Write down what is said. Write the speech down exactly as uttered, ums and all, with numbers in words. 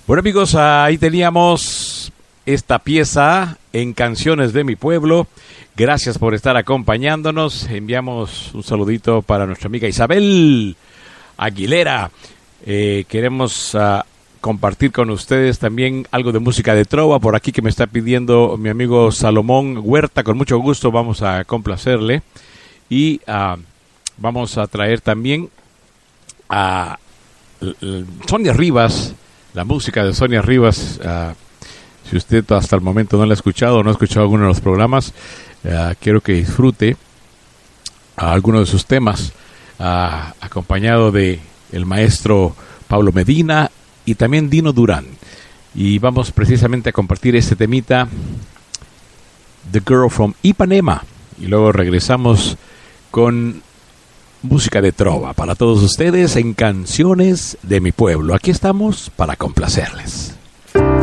Bueno, amigos, ahí teníamos esta pieza en Canciones de mi Pueblo. Gracias por estar acompañándonos. Enviamos un saludito para nuestra amiga Isabel Aguilera. Eh, queremos uh, compartir con ustedes también algo de música de trova por aquí que me está pidiendo mi amigo Salomón Huerta. Con mucho gusto vamos a complacerle. Y uh, vamos a traer también a uh, Sonia Rivas, la música de Sonia Rivas. Uh, si usted hasta el momento no la ha escuchado o no ha escuchado alguno de los programas, uh, quiero que disfrute a alguno de sus temas, uh, acompañado de el maestro Pablo Medina y también Dino Durán. Y vamos precisamente a compartir este temita, The Girl from Ipanema, y luego regresamos con música de trova para todos ustedes en Canciones de mi Pueblo. Aquí estamos para complacerles.